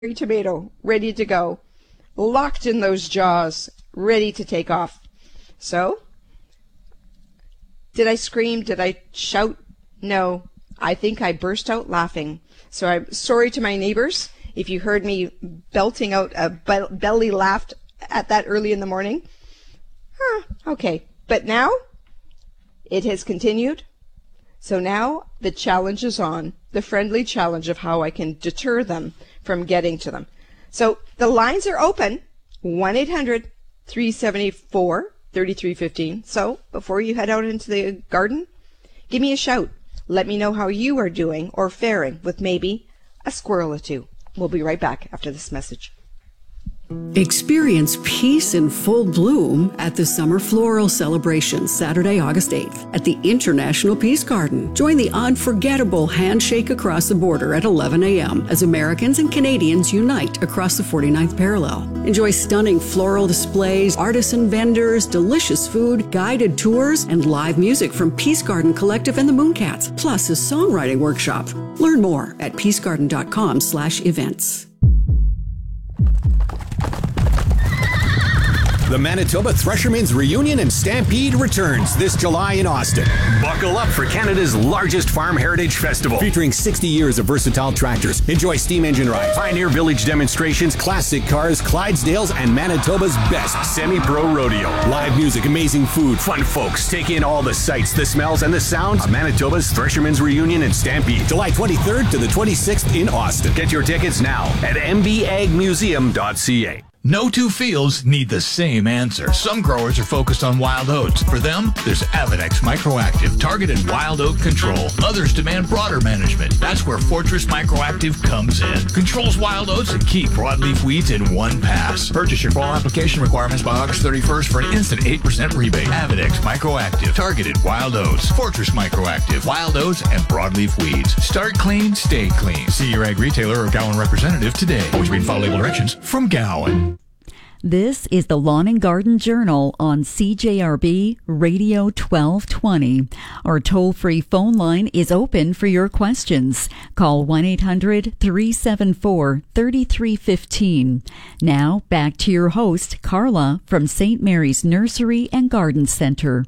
tomato, ready to go, locked in those jaws, ready to take off. So, did I scream? Did I shout? No, I think I burst out laughing. So I'm sorry to my neighbors if you heard me belting out a belly laugh at that early in the morning. Okay, but now it has continued. So now the challenge is on, the friendly challenge of how I can deter them from getting to them. So the lines are open, 1-800-374-3315. So before you head out into the garden, give me a shout. Let me know how you are doing or faring with maybe a squirrel or two. We'll be right back after this message. Experience peace in full bloom at the Summer Floral Celebration, Saturday, August 8th at the International Peace Garden. Join the unforgettable handshake across the border at 11 a.m. as Americans and Canadians unite across the 49th parallel. Enjoy stunning floral displays, artisan vendors, delicious food, guided tours, and live music from Peace Garden Collective and the Mooncats, plus a songwriting workshop. Learn more at peacegarden.com/events. The Manitoba Threshermen's Reunion and Stampede returns this July in Austin. Buckle up for Canada's largest farm heritage festival. Featuring 60 years of versatile tractors. Enjoy steam engine rides, Pioneer Village demonstrations, classic cars, Clydesdales, and Manitoba's best semi-pro rodeo. Live music, amazing food, fun folks. Take in all the sights, the smells, and the sounds of Manitoba's Threshermen's Reunion and Stampede. July 23rd to the 26th in Austin. Get your tickets now at mbagmuseum.ca. No two fields need the same answer. Some growers are focused on wild oats. For them, there's Avenex Microactive, targeted wild oat control. Others demand broader management. That's where Fortress Microactive comes in. Controls wild oats and key broadleaf weeds in one pass. Purchase your fall application requirements by August 31st for an instant 8% rebate. Avenex Microactive, targeted wild oats. Fortress Microactive, wild oats and broadleaf weeds. Start clean, stay clean. See your ag retailer or Gowan representative today. Always read fall label directions from Gowan. This is the Lawn and Garden Journal on CJRB Radio 1220. Our toll-free phone line is open for your questions. Call 1-800-374-3315. Now, back to your host, Carla, from St. Mary's Nursery and Garden Center.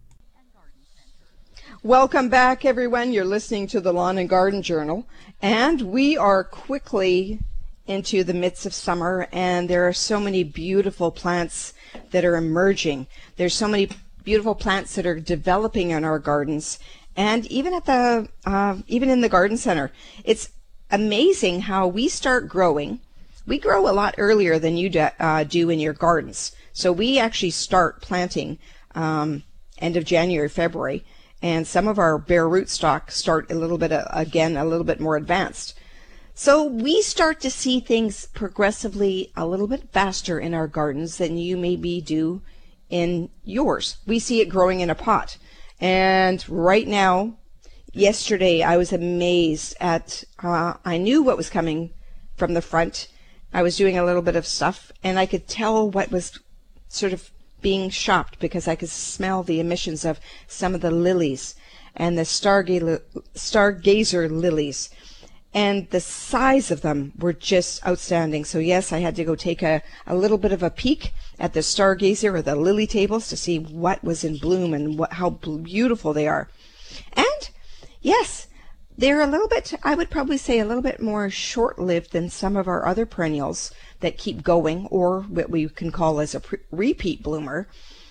Welcome back, everyone. You're listening to the Lawn and Garden Journal, and we are quickly into the midst of summer, and there are so many beautiful plants that are emerging. There's so many beautiful plants that are developing in our gardens, and even at the even in the garden center. It's amazing how we start growing. We grow a lot earlier than you do in your gardens. So we actually start planting end of January, February, and some of our bare rootstock start a little bit more advanced. So we start to see things progressively a little bit faster in our gardens than you maybe do in yours. We see it growing in a pot. And right now, yesterday, I was amazed at, I knew what was coming from the front. I was doing a little bit of stuff, and I could tell what was sort of being shopped because I could smell the emissions of some of the lilies and the stargazer lilies. And the size of them were just outstanding. So yes, I had to go take a little bit of a peek at the stargazer or the lily tables to see what was in bloom and how beautiful they are. And yes, they're a little bit, I would probably say a little bit more short-lived than some of our other perennials that keep going, or what we can call as a repeat bloomer.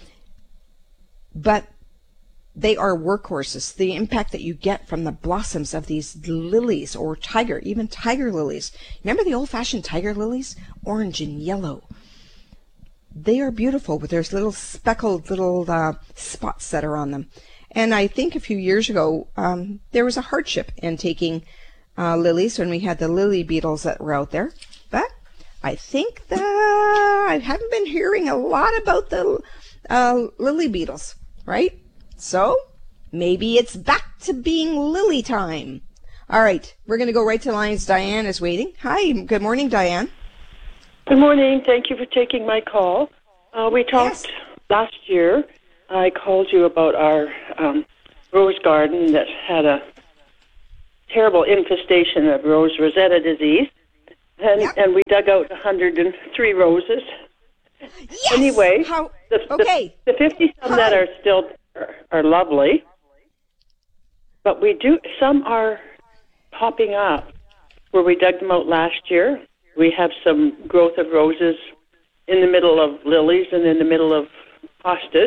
But they are workhorses. The impact that you get from the blossoms of these lilies or even tiger lilies. Remember the old-fashioned tiger lilies? Orange and yellow. They are beautiful with their little speckled little spots that are on them. And I think a few years ago, there was a hardship in taking lilies when we had the lily beetles that were out there. But I think I haven't been hearing a lot about the lily beetles, right? So, maybe it's back to being lily time. All right, we're going to go right to lines. Diane is waiting. Hi, good morning, Diane. Good morning. Thank you for taking my call. We talked last year. I called you about our rose garden that had a terrible infestation of rose rosetta disease. and we dug out 103 roses. Yes! Anyway, Okay. the 50 some that are still are lovely, but some are popping up where we dug them out last year. We have some growth of roses in the middle of lilies and in the middle of hostas.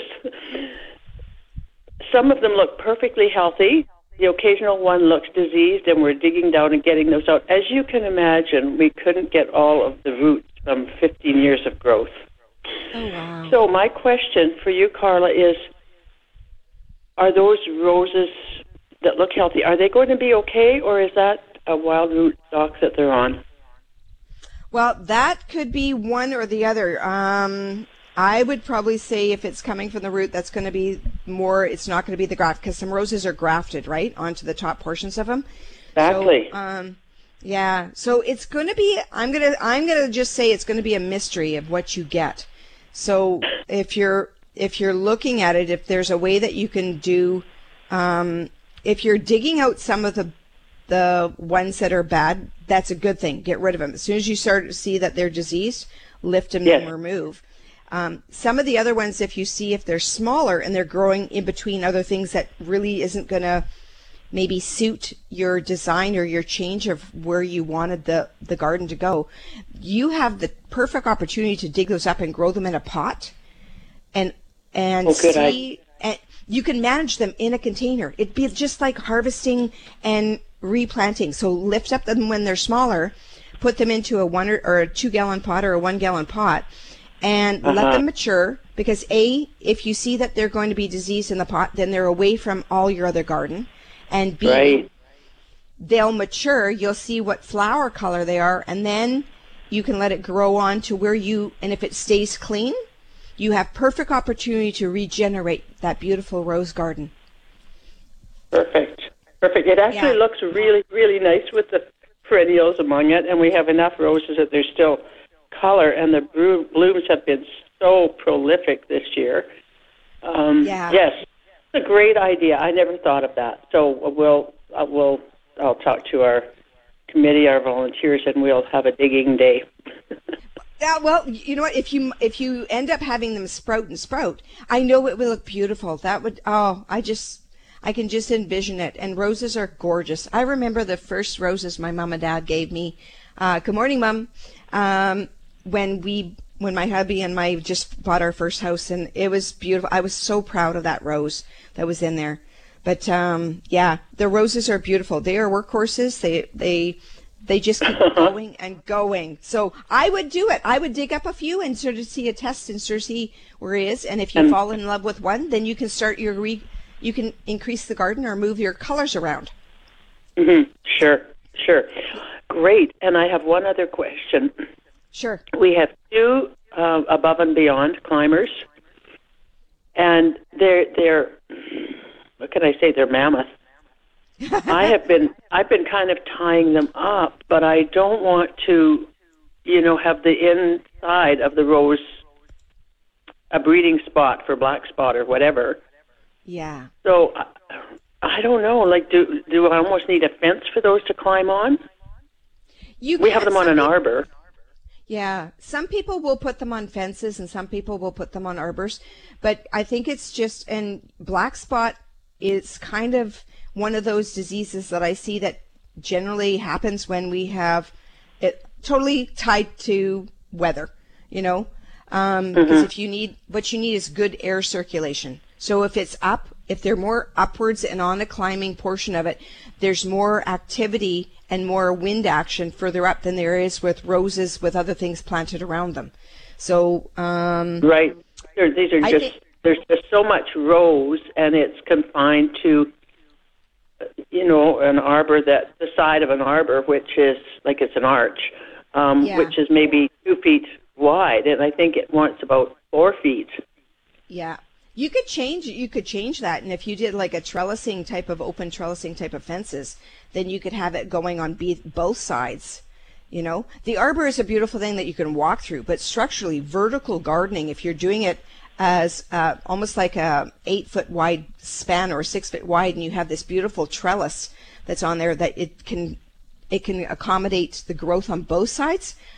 Some of them look perfectly healthy. The occasional one looks diseased, and we're digging down and getting those out. As you can imagine, we couldn't get all of the roots from 15 years of growth. Oh, wow. So my question for you, Carla, is, are those roses that look healthy, are they going to be okay, or is that a wild root stock that they're on? Well, that could be one or the other. I would probably say if it's coming from the root, that's going to be more, it's not going to be the graft, because some roses are grafted, right, onto the top portions of them. Exactly. So, yeah. So it's going to be, I'm going to just say it's going to be a mystery of what you get. So if you're looking at it, if there's a way that you can do, if you're digging out some of the ones that are bad, that's a good thing. Get rid of them. As soon as you start to see that they're diseased, lift them and remove. Some of the other ones, if you see if they're smaller and they're growing in between other things that really isn't going to maybe suit your design or your change of where you wanted the garden to go, you have the perfect opportunity to dig those up and grow them in a pot and see. And you can manage them in a container. It'd be just like harvesting and replanting. So lift up them when they're smaller, put them into a 1 or a 2 gallon pot or a 1 gallon pot, and let them mature, because if you see that they're going to be diseased in the pot, then they're away from all your other garden, and B, they'll mature, you'll see what flower color they are, and then you can let it grow on to where and if it stays clean, you have perfect opportunity to regenerate that beautiful rose garden. Perfect. It actually looks really, really nice with the perennials among it, and we have enough roses that there's still color, and the blooms have been so prolific this year. Yes, it's a great idea. I never thought of that. So I'll talk to our committee, our volunteers, and we'll have a digging day. Well, you know what? If you end up having them sprout, I know it will look beautiful. That would I can just envision it. And roses are gorgeous. I remember the first roses my mom and dad gave me. Good morning, Mom. When my hubby and I just bought our first house, and it was beautiful. I was so proud of that rose that was in there. But the roses are beautiful. They are workhorses. They just keep going and going. So I would do it. I would dig up a few and sort of see a test and sort of see where it is. And if you fall in love with one, then you can start you can increase the garden or move your colors around. Mm-hmm. Sure. Great. And I have one other question. Sure. We have 2 above and beyond climbers, and they're what can I say? They're mammoth. I've been kind of tying them up, but I don't want to, have the inside of the rose a breeding spot for black spot or whatever. Yeah. So I don't know. Like, do I almost need a fence for those to climb on? We have them on an arbor. Yeah, some people will put them on fences and some people will put them on arbors, but I think it's just, and black spot is kind of one of those diseases that I see that generally happens when we have it totally tied to weather, because what you need is good air circulation. So if it's up, if they're more upwards and on a climbing portion of it, there's more activity and more wind action further up than there is with roses with other things planted around them. So right, there's just so much rose, and it's confined to an arbor, that the side of an arbor, which is like it's an arch, which is maybe 2 feet wide, and I think it wants about 4 feet. Yeah. You could change that, and if you did like a trellising type of open trellising type of fences, then you could have it going on both sides. The arbor is a beautiful thing that you can walk through, but structurally, vertical gardening, if you're doing it as almost like a 8-foot wide span or 6 foot wide, and you have this beautiful trellis that's on there, that it can it can accommodate the growth on both sides.